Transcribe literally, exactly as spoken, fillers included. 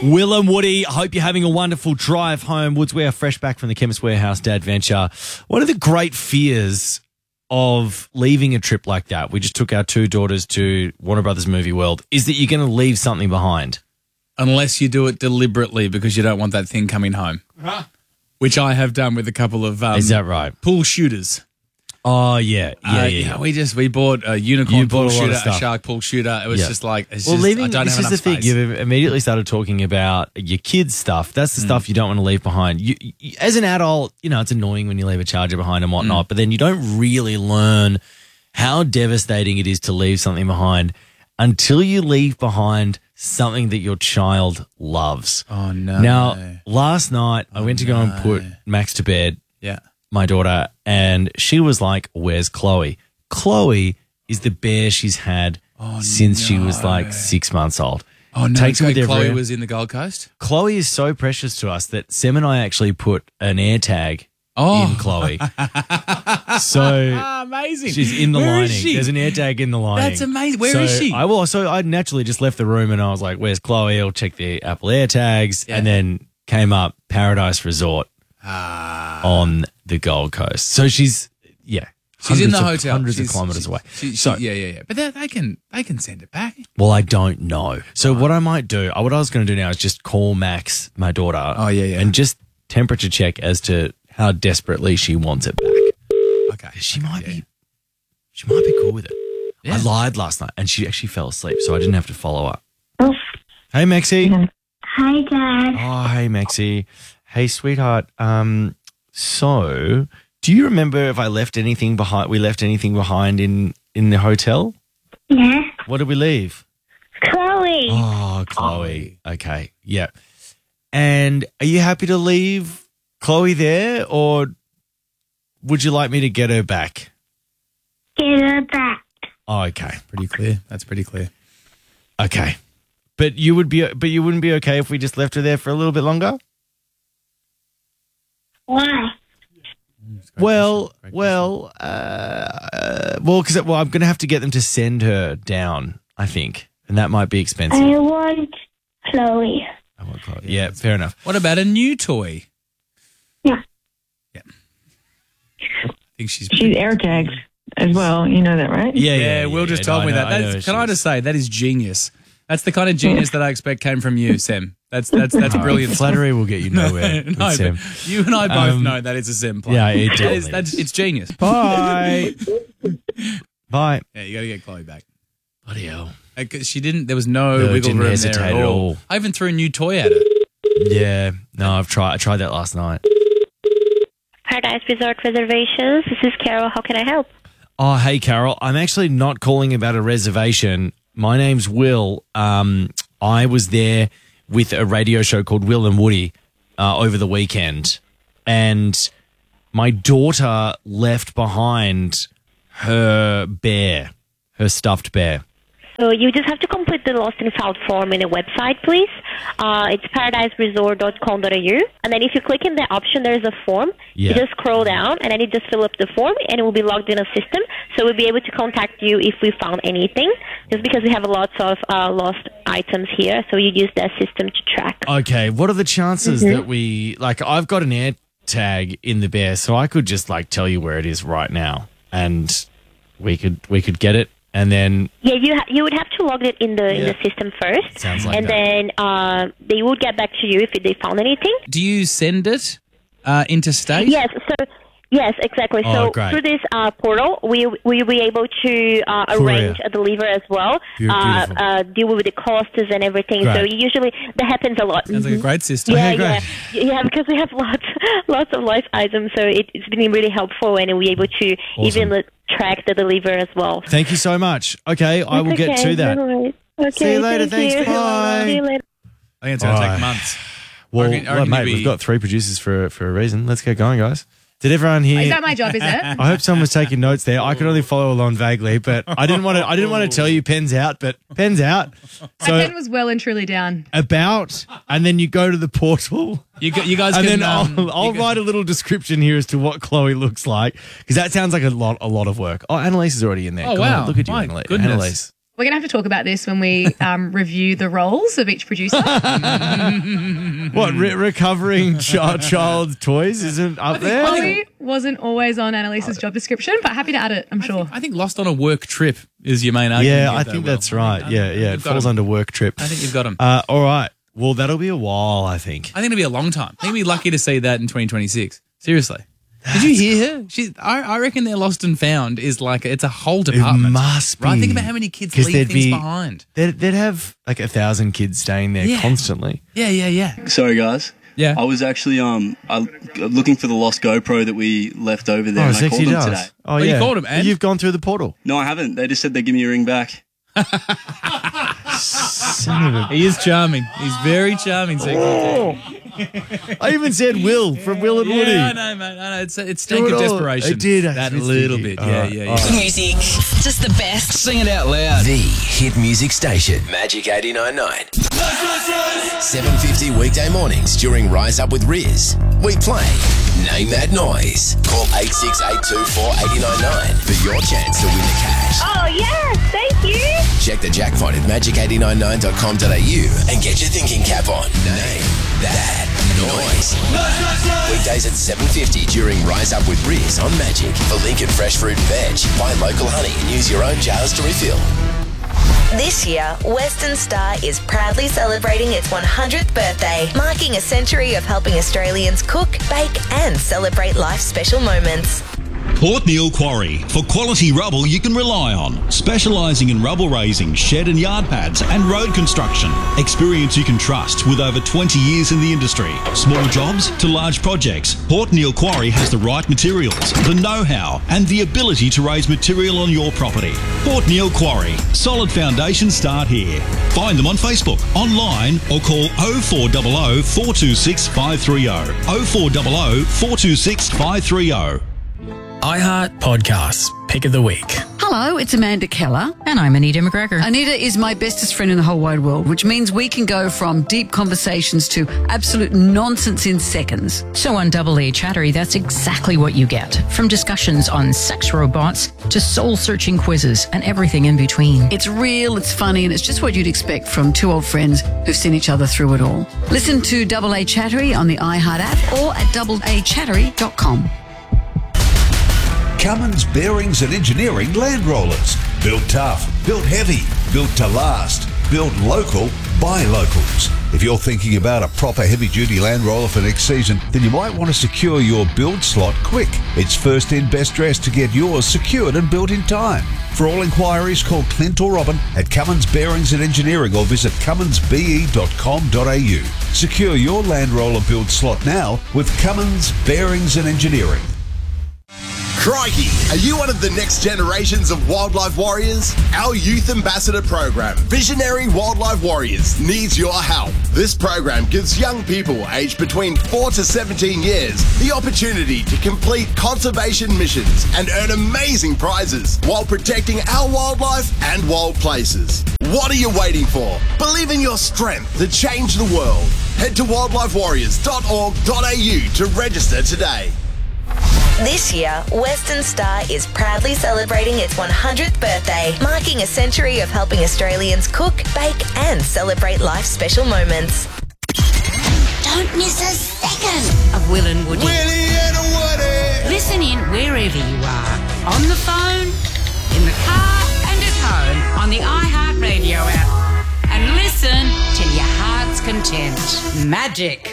Will and Woody, I hope you're having a wonderful drive home. Woods, we are fresh back from the Chemist Warehouse Dad Venture. One of the great fears of leaving a trip like that, we just took our two daughters to Warner Brothers Movie World, is that you're going to leave something behind. Unless you do it deliberately because you don't want that thing coming home, huh? Which I have done with a couple of um, is that right? Pool shooters. Oh, yeah. Yeah, uh, yeah, yeah. yeah. We just, we bought a unicorn You bought pool a lot of shooter, a stuff. shark pool shooter. It was Yeah. just like, it's Well, just, leaving, I don't this have is the enough thing. space. You've immediately started talking about your kids' stuff. That's the mm. stuff you don't want to leave behind. You, you, as an adult, you know, it's annoying when you leave a charger behind and whatnot, mm. but then you don't really learn how devastating it is to leave something behind until you leave behind something that your child loves. Oh, no. Now, last night, oh, I went to go no. and put Max to bed. Yeah. My daughter, and she was like, where's Chloe? Chloe is the bear she's had oh, since no. she was like six months old. Oh, no. Takes so her with Chloe everywhere. was in the Gold Coast? Chloe is so precious to us that Sam and I actually put an air tag oh. in Chloe. So amazing. She's in the Where lining. Is she? There's an air tag in the lining. That's amazing. Where so is she? I will. So I naturally just left the room and I was like, where's Chloe? I'll check the Apple air tags. Yeah. And then came up Paradise Resort. Ah. On the Gold Coast. So she's, yeah. She's in the of, hotel. Hundreds she's, of kilometres she, away. She, she, so, yeah, yeah, yeah. But they, they can they can send it back. Well, I don't know. So what I might do, what I was going to do now is just call Max, my daughter. Oh, yeah, yeah. And just temperature check as to how desperately she wants it back. Okay. She okay, might yeah. be, she might be cool with it. Yeah. I lied last night and she actually fell asleep, so I didn't have to follow up. Oh. Hey, Maxie. Hi, Dad. Oh, hey, Maxie. Hey, sweetheart. Um... So, do you remember if I left anything behind? We left anything behind in, in the hotel? Yeah. What did we leave? Chloe. Oh, Chloe. Okay. Yeah. And are you happy to leave Chloe there, or would you like me to get her back? Get her back. Oh, okay. Pretty clear. That's pretty clear. Okay. But you would be, but you wouldn't be okay if we just left her there for a little bit longer? Why? Well, well, uh, uh, well, because well, I'm going to have to get them to send her down, I think, and that might be expensive. I want Chloe. I want Chloe. Yeah, fair enough. What about a new toy? Yeah. Yeah. I think she's she's air tagged as well. You know that, right? Yeah, yeah. yeah, yeah Will yeah, just yeah, told no, me I know, that. I That's, know can I just say that is genius. That's the kind of genius that I expect came from you, Sam. That's that's that's brilliant. Flattery will get you nowhere. no, with Sam. you and I both Um, know that it's a Sam play. Yeah, it that definitely is, that's, is. it's genius. Bye. Bye. Yeah, you got to get Chloe back. Bloody hell. Because she didn't. There was no, No, wiggle didn't room hesitate there at at all. all. I even threw a new toy at her. Yeah. No, I've tried. I tried that last night. Paradise Resort Reservations. This is Carol. How can I help? Oh, hey, Carol. I'm actually not calling about a reservation. My name's Will. Um, I was there with a radio show called Will and Woody uh, over the weekend, and my daughter left behind her bear, her stuffed bear. So you just have to complete the lost and found form in a website, please. Uh, it's paradise resort dot com dot a u. And then if you click in the option, there's a form. Yeah. You just scroll down, and then you just fill up the form, and it will be logged in a system. So we'll be able to contact you if we found anything, just because we have lots of uh, lost items here. So you use that system to track. Okay, what are the chances Mm-hmm. that we, like, I've got an air tag in the bear, so I could just, like, tell you where it is right now, and we could we could get it. And then Yeah, you ha- you would have to log it in the in Yeah. the system first, Sounds like and that. then uh, they would get back to you if they found anything. Do you send it uh, interstate? Yes, so yes, exactly. Oh, so great. through this uh, portal, we we'll be able to uh, arrange a deliver as well, Beau- uh, beautiful. uh, deal with the costs and everything. So Great. usually that happens a lot. Sounds like a great system. Yeah, Okay, yeah, great. yeah. Because we have lots, lots of life items, so it, it's been really helpful, and we're able to Awesome. even like, track the deliver as well. Thank you so much. Okay, I will It's get okay, to that. no worries. Okay, See you later, thank thanks, you. bye. See you later. I think it's going to All take right. months. Well, I reckon- I well, reckon mate, you'll be- we've got three producers for for a reason. Let's get going, guys. Did everyone hear? Is that my job, is it? I hope someone was taking notes there. I could only follow along vaguely, but I didn't want to. I didn't want to tell you pens out, but pens out. My So pen was well and truly down. about, and then you go to the portal. You, gu- you guys And can... then um, I'll, I'll you can- write a little description here as to what Chloe looks like, because that sounds like a lot, a lot of work. Oh, Annalise is already in there. Oh, Go wow. on, look at you, My Annalise. goodness. Annalise. We're going to have to talk about this when we um, review the roles of each producer. What, re- recovering child, child toys isn't up there? Chloe wasn't always on Annalise's job description, but happy to add it, I'm sure. I think lost on a work trip is your main argument. Yeah, here, I though, think Will. that's right. Yeah, yeah. It You've got falls him. under work trip. I think you've got him. Uh, all right. Well, that'll be a while, I think. I think it'll be a long time. I think we'll be lucky to see that in twenty twenty-six. Seriously. Did you hear her? She, I, I reckon their Lost and Found is like, it's a whole department. must be. Right? Think about how many kids 'Cause leave there'd things be- behind. They'd, they'd have like a thousand kids staying there Yeah. constantly. Yeah, yeah, yeah. Sorry, guys. Yeah. I was actually um I, looking for the lost GoPro that we left over there, Oh, and I called sexy them does. today. Oh, you yeah. called him, and? You've gone through the portal. No, I haven't. They just said they'd give me a ring back. Son of a... He is charming. He's very charming, sexy. Oh. I even said Will from Will and Woody. Yeah, I know, mate. I know. It's, it's Do stank it of all. desperation. It did. That It's little stinky. bit. All Yeah, right, yeah, all yeah. right. Music, just the best. Sing it out loud. The hit music station, Magic eighty-nine point nine. seven fifty weekday mornings during Rise Up with Riz. We play Name That Noise. Call eight six eight two four eight nine nine for your chance to win the cash. Oh, yes, thank you. Check the jackpot at magic eight nine nine dot com dot a u and get your thinking cap on. Name That Noise. Weekdays at seven fifty during Rise Up with Riz on Magic. For Lincoln Fresh Fruit and Veg, buy local honey and use your own jars to refill. This year, Western Star is proudly celebrating its one hundredth birthday, marking a century of helping Australians cook, bake and celebrate life's special moments. Port Neal Quarry, for quality rubble you can rely on. Specialising in rubble raising, shed and yard pads and road construction. Experience you can trust with over twenty years in the industry. Small jobs to large projects, Port Neal Quarry has the right materials, the know-how and the ability to raise material on your property. Port Neal Quarry, solid foundations start here. Find them on Facebook, online or call oh four hundred, four two six, five three oh. oh four hundred, four two six, five three oh. iHeart Podcasts, Pick of the Week. Hello, it's Amanda Keller. And I'm Anita McGregor. Anita is my bestest friend in the whole wide world, which means we can go from deep conversations to absolute nonsense in seconds. So on Double A Chattery, that's exactly what you get. From discussions on sex robots to soul-searching quizzes and everything in between. It's real, it's funny, and it's just what you'd expect from two old friends who've seen each other through it all. Listen to Double A Chattery on the iHeart app or at double a chattery dot com. Cummins Bearings and Engineering Land Rollers. Built tough, built heavy, built to last, built local by locals. If you're thinking about a proper heavy-duty Land Roller for next season, then you might want to secure your build slot quick. It's first in, best dressed to get yours secured and built in time. For all inquiries, call Clint or Robin at Cummins Bearings and Engineering or visit cummins b e dot com dot a u. Secure your Land Roller build slot now with Cummins Bearings and Engineering. Crikey, are you one of the next generations of wildlife warriors? Our Youth Ambassador program, Visionary Wildlife Warriors, needs your help. This program gives young people aged between four to seventeen years the opportunity to complete conservation missions and earn amazing prizes while protecting our wildlife and wild places. What are you waiting for? Believe in your strength to change the world. Head to wildlife warriors dot org dot a u to register today. This year, Western Star is proudly celebrating its one hundredth birthday, marking a century of helping Australians cook, bake and celebrate life's special moments. Don't miss a second of Will and Woody. Willie and Woody. Listen in wherever you are. On the phone, in the car and at home on the iHeart Radio app. And listen till your heart's content. Magic